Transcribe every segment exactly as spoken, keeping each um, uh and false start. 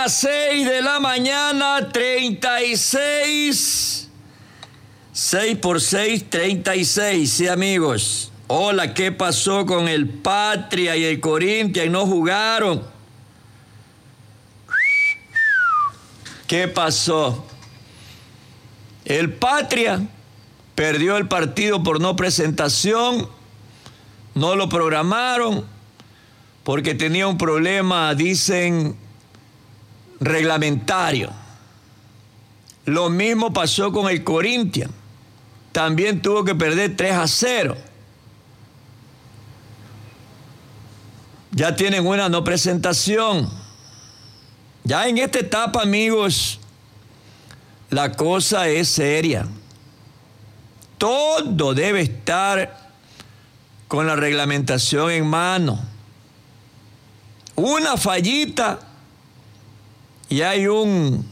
las seis de la mañana, treinta y seis. seis por seis, treinta y seis, sí, amigos. Hola, ¿qué pasó con el Patria y el Corinthians? No jugaron. ¿Qué pasó? El Patria perdió el partido por no presentación, no lo programaron porque tenía un problema, dicen, reglamentario. Lo mismo pasó con el Corinthians. También tuvo que perder tres a cero. Ya tienen una no presentación. Ya en esta etapa, amigos, la cosa es seria. Todo debe estar con la reglamentación en mano. Una fallita y hay un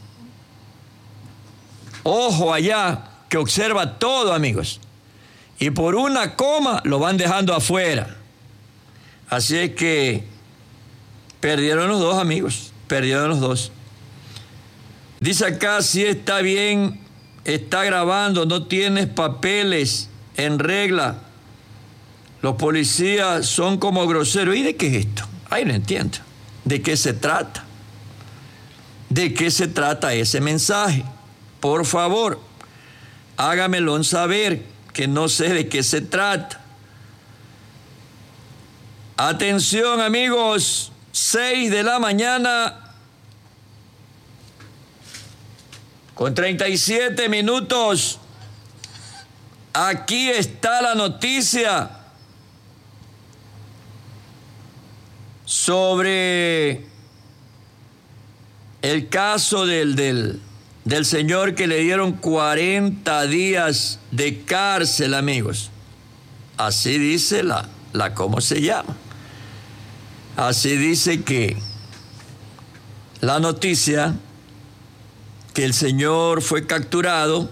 ojo allá que observa todo, amigos. Y por una coma lo van dejando afuera. Así es que perdieron los dos, amigos. Perdieron los dos. Dice acá, si está bien, está grabando, no tienes papeles en regla. Los policías son como groseros. ¿Y de qué es esto? Ay, no entiendo. ¿De qué se trata? ¿De qué se trata ese mensaje? Por favor, hágamelo saber, que no sé de qué se trata. Atención, amigos, seis de la mañana con treinta y siete minutos. Aquí está la noticia sobre el caso del, del, del señor que le dieron cuarenta días de cárcel, amigos. Así dice la, la ¿cómo se llama? Así dice que la noticia, que el señor fue capturado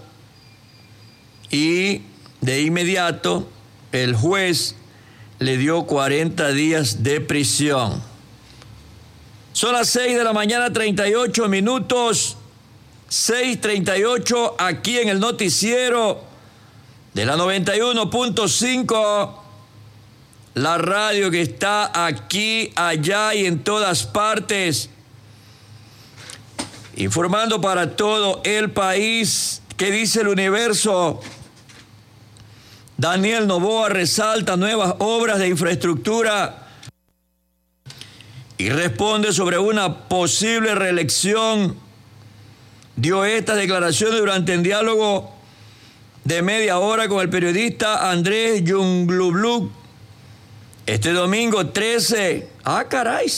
y de inmediato el juez le dio cuarenta días de prisión. Son las seis de la mañana, treinta y ocho minutos, seis treinta y ocho, aquí en el noticiero de la noventa y uno punto cinco, la radio que está aquí, allá y en todas partes, informando para todo el país. ¿Qué dice el Universo? Daniel Noboa resalta nuevas obras de infraestructura y responde sobre una posible reelección. Dio estas declaraciones durante el diálogo de media hora con el periodista Andrés Yunglubluk este domingo trece. Ah, caray.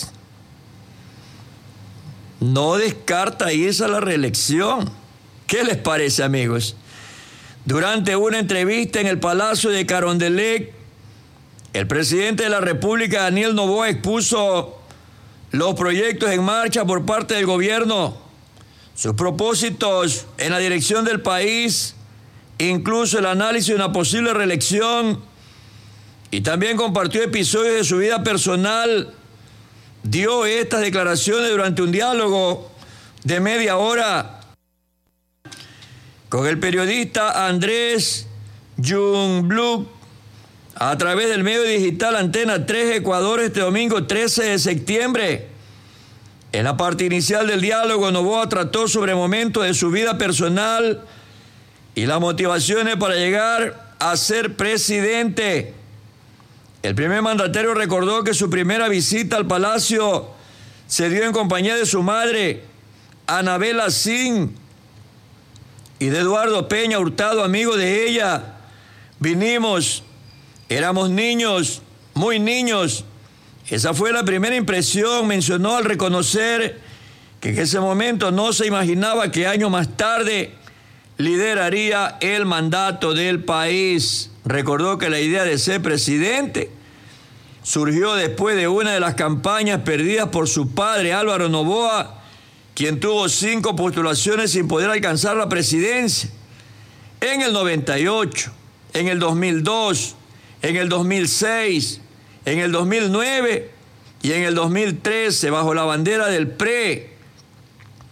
No descarta irse a la reelección. ¿Qué les parece, amigos? Durante una entrevista en el Palacio de Carondelet, el presidente de la República, Daniel Noboa, expuso los proyectos en marcha por parte del gobierno, sus propósitos en la dirección del país, incluso el análisis de una posible reelección, y también compartió episodios de su vida personal. Dio estas declaraciones durante un diálogo de media hora con el periodista Andrés Yunglubluk a través del medio digital Antena tres Ecuador este domingo trece de septiembre. En la parte inicial del diálogo, Noboa trató sobre momentos de su vida personal y las motivaciones para llegar a ser presidente. El primer mandatario recordó que su primera visita al palacio se dio en compañía de su madre, Anabela Sin, y de Eduardo Peña Hurtado, amigo de ella. Vinimos, éramos niños, muy niños. Esa fue la primera impresión, mencionó al reconocer que en ese momento no se imaginaba que años más tarde lideraría el mandato del país. Recordó que la idea de ser presidente surgió después de una de las campañas perdidas por su padre, Álvaro Noboa, quien tuvo cinco postulaciones sin poder alcanzar la presidencia. En el noventa y ocho, en el dos mil dos, en el dos mil seis, en el dos mil nueve y en el dos mil trece, bajo la bandera del P R E.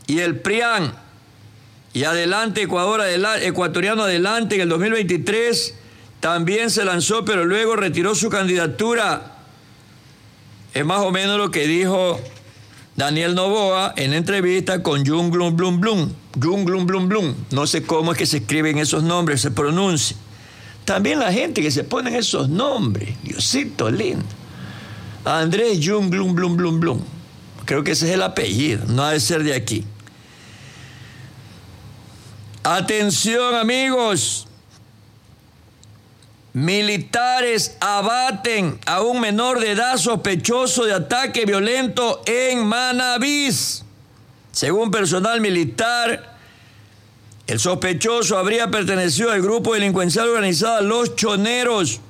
y el PRIAN. Y adelante, Ecuador, adelante, ecuatoriano adelante, en el dos mil veintitrés también se lanzó, pero luego retiró su candidatura. Es más o menos lo que dijo Daniel Noboa en entrevista con Jung Blum Blum Blum. Jung Blum Blum Blum. No sé cómo es que se escriben esos nombres, se pronuncia. También la gente que se ponen esos nombres, Diosito lindo. Andrés Jung Blum Blum Blum Blum. Creo que ese es el apellido, no ha de ser de aquí. Atención, amigos. Militares abaten a un menor de edad sospechoso de ataque violento en Manabís. Según personal militar, el sospechoso habría pertenecido al grupo delincuencial organizado Los Choneros.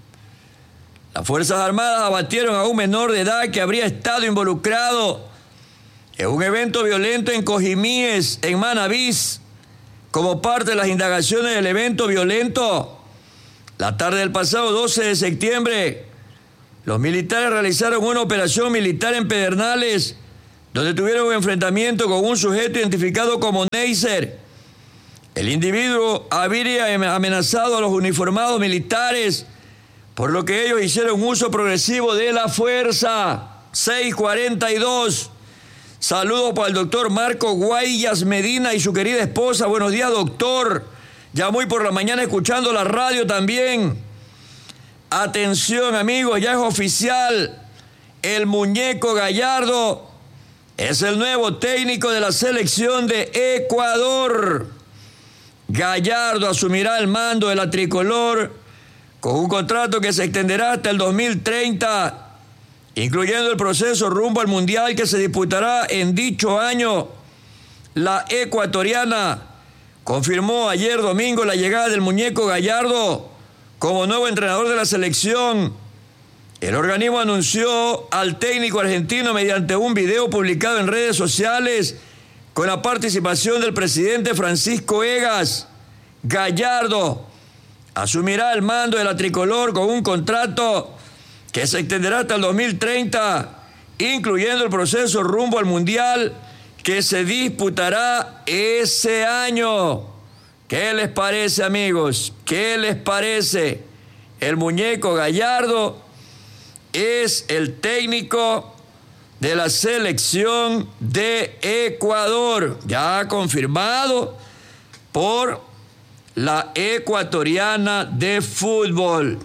Las Fuerzas Armadas abatieron a un menor de edad que habría estado involucrado en un evento violento en Cojimíes, en Manabís, como parte de las indagaciones del evento violento. La tarde del pasado doce de septiembre, los militares realizaron una operación militar en Pedernales, donde tuvieron un enfrentamiento con un sujeto identificado como Neisser. El individuo habría amenazado a los uniformados militares, por lo que ellos hicieron uso progresivo de la fuerza. seis cuarenta y dos. Saludos para el doctor Marco Guayas Medina y su querida esposa. Buenos días, doctor. Ya muy por la mañana escuchando la radio también. Atención, amigos, ya es oficial. El muñeco Gallardo es el nuevo técnico de la selección de Ecuador. Gallardo asumirá el mando de la tricolor con un contrato que se extenderá hasta el dos mil treinta, incluyendo el proceso rumbo al Mundial que se disputará en dicho año. La ecuatoriana confirmó ayer domingo la llegada del muñeco Gallardo como nuevo entrenador de la selección. El organismo anunció al técnico argentino mediante un video publicado en redes sociales con la participación del presidente Francisco Egas. Gallardo asumirá el mando de la tricolor con un contrato que se extenderá hasta el dos mil treinta, incluyendo el proceso rumbo al Mundial que se disputará ese año. ¿Qué les parece, amigos? ¿Qué les parece? El muñeco Gallardo es el técnico de la selección de Ecuador, ya confirmado por la ecuatoriana de fútbol.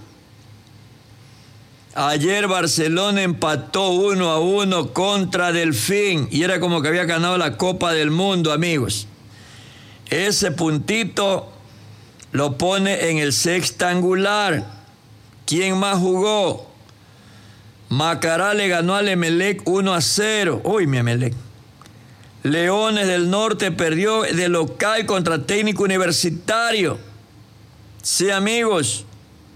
Ayer Barcelona empató uno a uno contra Delfín y era como que había ganado la Copa del Mundo, amigos. Ese puntito lo pone en el sextangular. ¿Quién más jugó? Macará le ganó al Emelec uno a cero. Uy, mi Emelec. Leones del Norte perdió de local contra Técnico Universitario. Sí, amigos.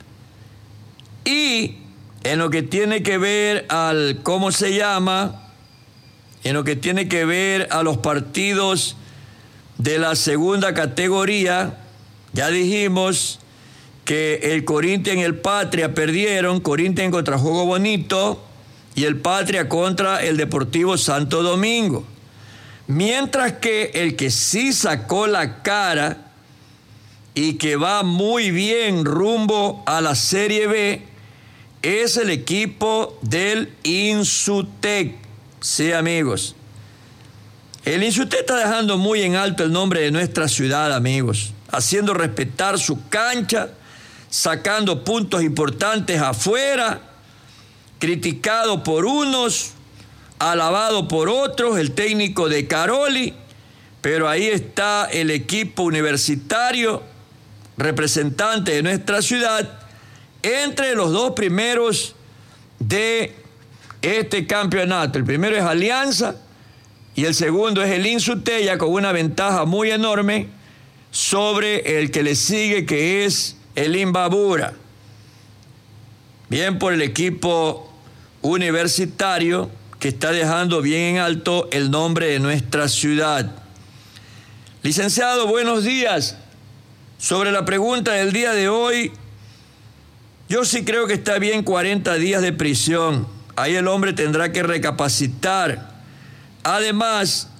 Y en lo que tiene que ver al, ¿cómo se llama? En lo que tiene que ver a los partidos de la segunda categoría, ya dijimos que el Corinthians y el Patria perdieron. Corinthians contra Juego Bonito y el Patria contra el Deportivo Santo Domingo. Mientras que el que sí sacó la cara y que va muy bien rumbo a la Serie B es el equipo del Insutec. Sí, amigos. El Insutec está dejando muy en alto el nombre de nuestra ciudad, amigos, haciendo respetar su cancha, sacando puntos importantes afuera, criticado por unos, alabado por otros, el técnico de Caroli, pero ahí está el equipo universitario, representante de nuestra ciudad, entre los dos primeros de este campeonato. El primero es Alianza y el segundo es el Insutec, ya con una ventaja muy enorme sobre el que le sigue, que es el Imbabura. Bien por el equipo universitario que está dejando bien en alto el nombre de nuestra ciudad. Licenciado, buenos días. Sobre la pregunta del día de hoy, yo sí creo que está bien cuarenta días de prisión. Ahí el hombre tendrá que recapacitar. Además,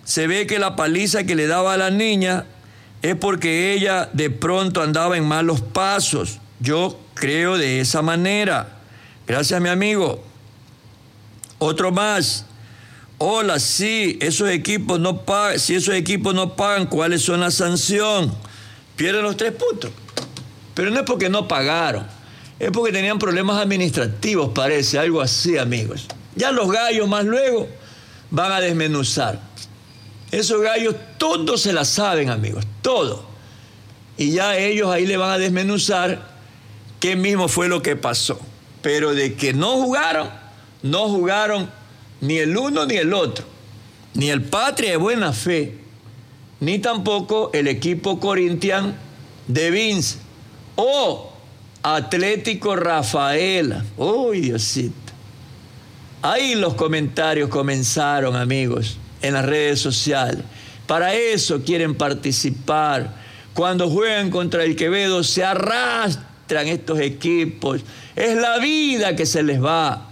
se ve que la paliza que le daba a la niña es porque ella de pronto andaba en malos pasos. Yo creo de esa manera. Gracias, mi amigo. Otro más. Hola, sí, esos equipos no pagan. Si esos equipos no pagan, ¿cuáles son las sanciones? Pierden los tres puntos. Pero no es porque no pagaron. Es porque tenían problemas administrativos, parece. Algo así, amigos. Ya los gallos más luego van a desmenuzar. Esos gallos todos se la saben, amigos. Todo. Y ya ellos ahí le van a desmenuzar qué mismo fue lo que pasó. Pero de que no jugaron, no jugaron ni el uno ni el otro. Ni el Patria de Buena Fe, ni tampoco el equipo Corinthians de Vince. O Atlético Rafaela. Uy, Diosito. Ahí los comentarios comenzaron, amigos, en las redes sociales. Para eso quieren participar. Cuando juegan contra el Quevedo se arrastran estos equipos. Es la vida que se les va.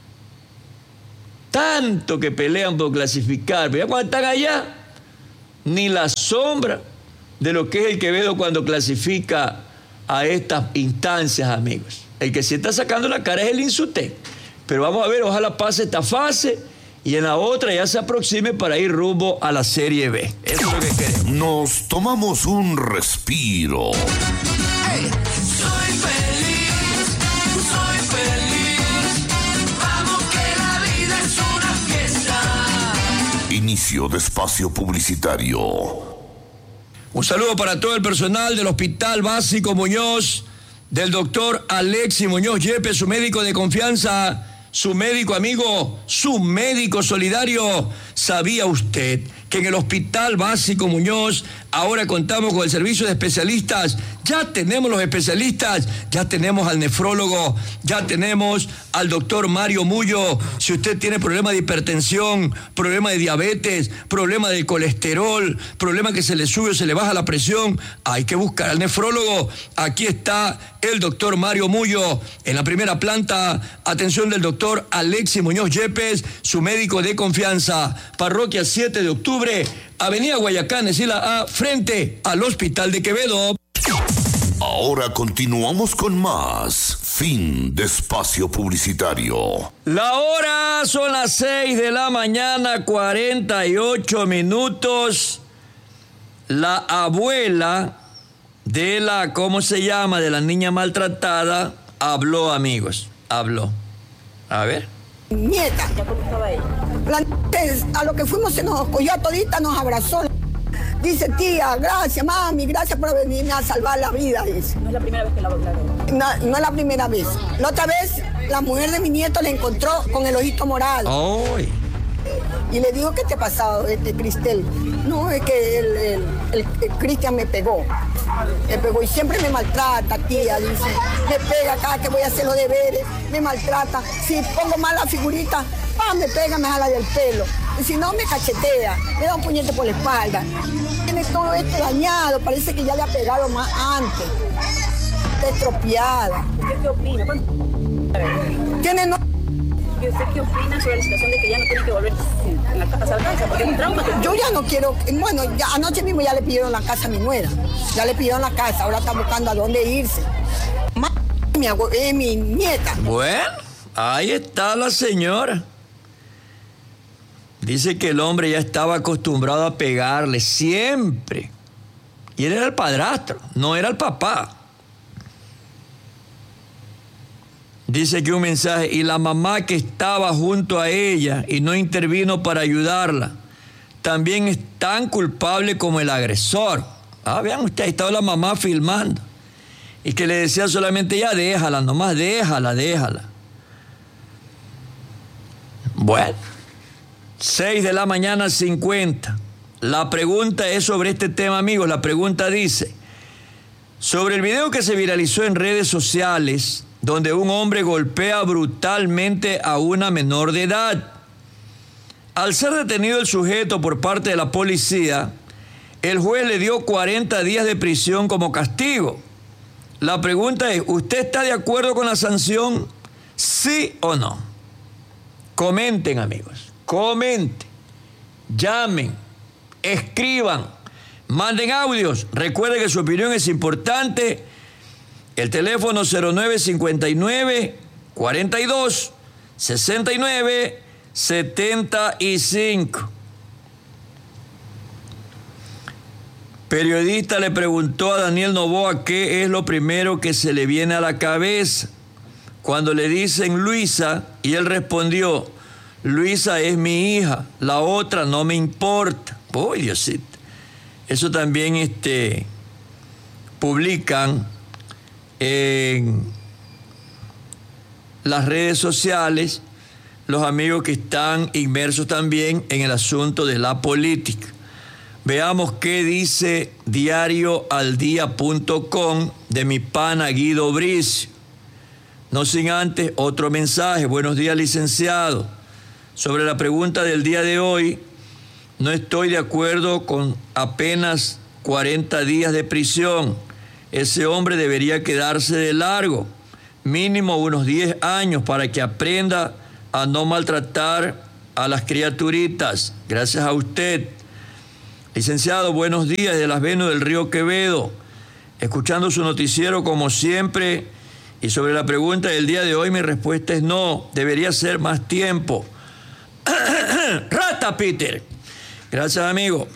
Tanto que pelean por clasificar. Pero ya cuando están allá, ni la sombra de lo que es el Quevedo cuando clasifica a estas instancias, amigos. El que se está sacando la cara es el Insutec. Pero vamos a ver, ojalá pase esta fase y en la otra ya se aproxime para ir rumbo a la Serie B. Eso es lo que queremos. Nos tomamos un respiro. Hey, soy feliz, soy feliz. Vamos que la vida es una fiesta. Inicio de espacio publicitario. Un saludo para todo el personal del Hospital Básico Muñoz, del doctor Alexis Muñoz Yepes, su médico de confianza, su médico amigo, su médico solidario. ¿Sabía usted que en el Hospital Básico Muñoz ahora contamos con el servicio de especialistas? Ya tenemos los especialistas, ya tenemos al nefrólogo, ya tenemos al doctor Mario Mullo. Si usted tiene problema de hipertensión, problema de diabetes, problema del colesterol, problema que se le sube o se le baja la presión, hay que buscar al nefrólogo. Aquí está el doctor Mario Mullo en la primera planta. Atención del doctor Alexis Muñoz Yepes, su médico de confianza. Parroquia siete de octubre, Avenida Guayacán, Esila A, frente al Hospital de Quevedo. Ahora continuamos con más. Fin de espacio publicitario. La hora son las seis de la mañana, cuarenta y ocho minutos. La abuela de la, ¿cómo se llama?, de la niña maltratada, habló, amigos, habló. A ver. Nieta. La nieta, a lo que fuimos se nos cogió a todita, nos abrazó. Dice, tía, gracias, mami, gracias por venirme a salvar la vida, dice. No es la primera vez que la hablaron. No, no es la primera vez. La otra vez, la mujer de mi nieto le encontró con el ojito morado. Oh. Y le dijo, ¿qué te ha pasado, este Cristel? No, es que el, el, el, el Cristian me pegó. Me pegó y siempre me maltrata, tía, dice. Me pega cada que voy a hacer los deberes, me maltrata. Si pongo mal la figurita, ah, me pega, me jala del pelo. Y si no, me cachetea, me da un puñete por la espalda. Tiene todo esto dañado, parece que ya le ha pegado más antes. Está estropeada. ¿Usted qué opina? Tiene no... ¿Y usted qué opina sobre la situación de que ya no tiene que volver en la casa a la casa? Porque es un trauma. Yo ya no quiero, bueno, ya anoche mismo ya le pidieron la casa a mi nuera. Ya le pidieron la casa, ahora está buscando a dónde irse. Mi, eh, mi nieta. Bueno, ahí está la señora. Dice que el hombre ya estaba acostumbrado a pegarle siempre. Y él era el padrastro, no era el papá. Dice que un mensaje, y la mamá que estaba junto a ella y no intervino para ayudarla, también es tan culpable como el agresor. Ah, vean ustedes, ahí estaba la mamá filmando. Y que le decía solamente, ya déjala, nomás déjala, déjala. Bueno, seis de la mañana cincuenta. La pregunta es sobre este tema, amigos. La pregunta dice, sobre el video que se viralizó en redes sociales, donde un hombre golpea brutalmente a una menor de edad. Al ser detenido el sujeto por parte de la policía, el juez le dio cuarenta días de prisión como castigo. La pregunta es, ¿usted está de acuerdo con la sanción? ¿Sí o no? Comenten, amigos, comenten, llamen escriban, manden audios. Recuerden que su opinión es importante. El teléfono cero nueve cincuenta y nueve, cuarenta y dos, sesenta y nueve, setenta y cinco. Periodista le preguntó a Daniel Noboa qué es lo primero que se le viene a la cabeza cuando le dicen Luisa, y él respondió: Luisa es mi hija, la otra no me importa. ¡Oh, Diosito! Eso también este, publican en las redes sociales los amigos que están inmersos también en el asunto de la política. Veamos qué dice diario al día punto com de mi pana Guido Bricio. No sin antes otro mensaje. Buenos días, licenciado. Sobre la pregunta del día de hoy, no estoy de acuerdo con apenas cuarenta días de prisión. Ese hombre debería quedarse de largo, mínimo unos diez años, para que aprenda a no maltratar a las criaturitas. Gracias a usted. Licenciado, buenos días de Las Venas del Río Quevedo, escuchando su noticiero como siempre, y sobre la pregunta del día de hoy mi respuesta es no, debería ser más tiempo. Rata Peter. Gracias, amigo.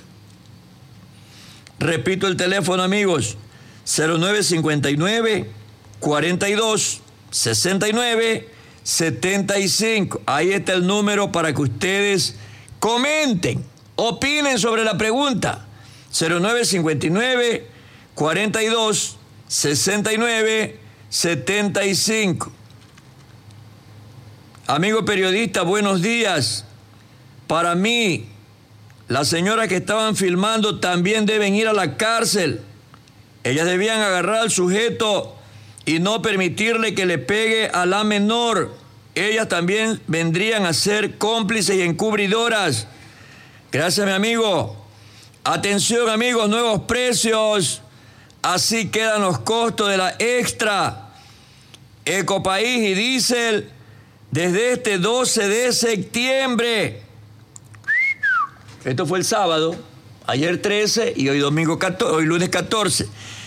Repito el teléfono, amigos, cero nueve cincuenta y nueve, cuarenta y dos, sesenta y nueve, setenta y cinco. Ahí está el número para que ustedes comenten, opinen sobre la pregunta. cero nueve cincuenta y nueve, cuarenta y dos, sesenta y nueve, setenta y cinco. Amigo periodista, buenos días. Para mí, las señoras que estaban filmando también deben ir a la cárcel. Ellas debían agarrar al sujeto y no permitirle que le pegue a la menor. Ellas también vendrían a ser cómplices y encubridoras. Gracias, mi amigo. Atención, amigos, nuevos precios. Así quedan los costos de la Extra, Ecopaís y Diésel desde este doce de septiembre. Esto fue el sábado, ayer trece y hoy domingo catorce, hoy lunes catorce.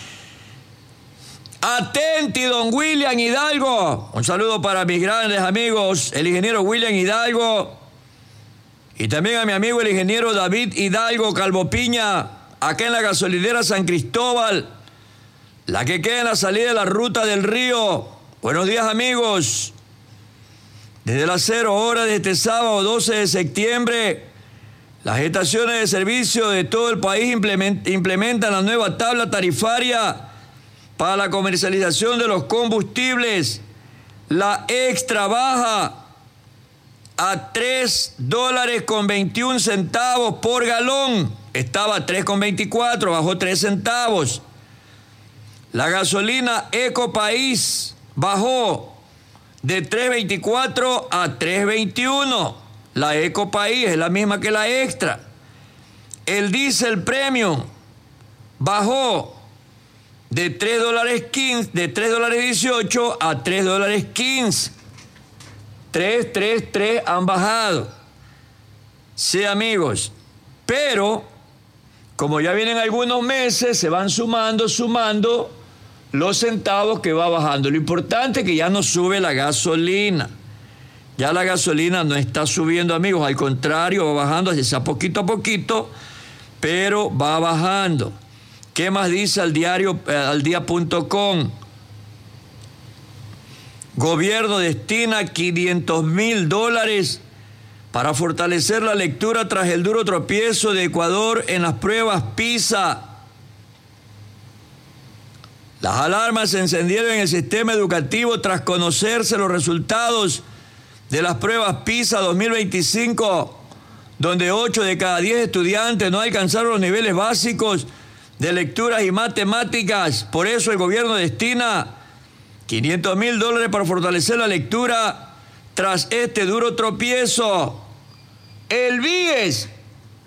Atenti, don William Hidalgo. Un saludo para mis grandes amigos, el ingeniero William Hidalgo, y también a mi amigo el ingeniero David Hidalgo Calvo Piña, acá en la gasolinera San Cristóbal, la que queda en la salida de la ruta del río. Buenos días, amigos. Desde las cero horas de este sábado doce de septiembre, las estaciones de servicio de todo el país implementan la nueva tabla tarifaria para la comercialización de los combustibles. La Extra baja a tres dólares con veintiún centavos por galón. Estaba a tres con veinticuatro, bajó tres centavos. La gasolina Ecopaís bajó de tres veinticuatro a tres veintiuno. La Ecopaís es la misma que la Extra. El diésel premium bajó de tres dólares quince, de tres dólares dieciocho a tres dólares quince. tres, tres, tres han bajado. Sí, amigos. Pero, como ya vienen algunos meses, se van sumando, sumando los centavos que va bajando. Lo importante es que ya no sube la gasolina. Ya la gasolina no está subiendo, amigos. Al contrario, va bajando, así sea poquito a poquito, pero va bajando. ¿Qué más dice al diario, eh, al día punto com? Gobierno destina quinientos mil dólares para fortalecer la lectura tras el duro tropiezo de Ecuador en las pruebas PISA. Las alarmas se encendieron en el sistema educativo tras conocerse los resultados de las pruebas PISA dos mil veinticinco, donde ocho de cada diez estudiantes no alcanzaron los niveles básicos de lecturas y matemáticas. Por eso el gobierno destina quinientos mil dólares para fortalecer la lectura tras este duro tropiezo. El B I E S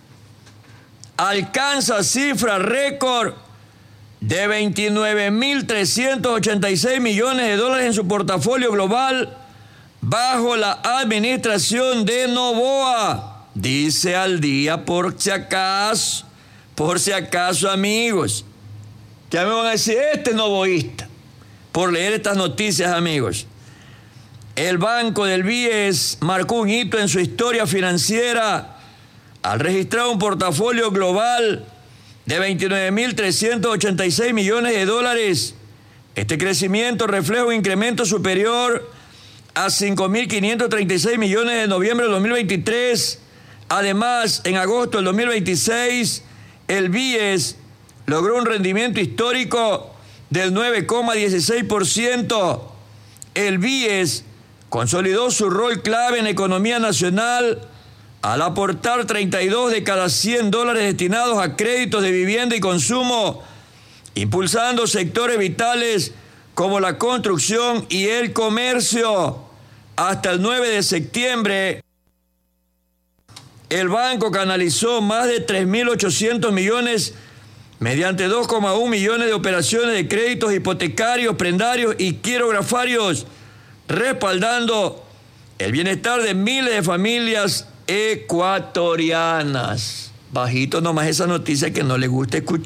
alcanza cifra récord de veintinueve mil trescientos ochenta y seis millones de dólares en su portafolio global bajo la administración de Noboa. Dice al día por si acaso. Por si acaso, amigos, ya me van a decir, este novoísta, por leer estas noticias, amigos. El Banco del B I E S marcó un hito en su historia financiera al registrar un portafolio global de veintinueve mil trescientos ochenta y seis millones de dólares. Este crecimiento refleja un incremento superior a cinco mil quinientos treinta y seis millones de noviembre de dos mil veintitrés. Además, en agosto del dos mil veintiséis, el B I E S logró un rendimiento histórico del nueve coma dieciséis por ciento. El B I E S consolidó su rol clave en la economía nacional al aportar treinta y dos de cada cien dólares destinados a créditos de vivienda y consumo, impulsando sectores vitales como la construcción y el comercio. Hasta el nueve de septiembre, el banco canalizó más de tres mil ochocientos millones mediante dos coma uno millones de operaciones de créditos hipotecarios, prendarios y quirografarios, respaldando el bienestar de miles de familias ecuatorianas. Bajito nomás esa noticia que no les gusta escuchar.